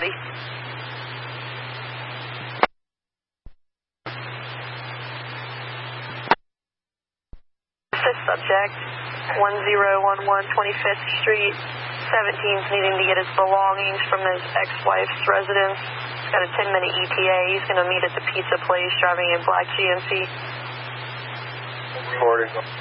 Fifth subject, 1011 25th Street, 17's needing to get his belongings from his ex-wife's residence. He's got a 10-minute ETA. He's going to meet at the pizza place driving a black GMC. Recording.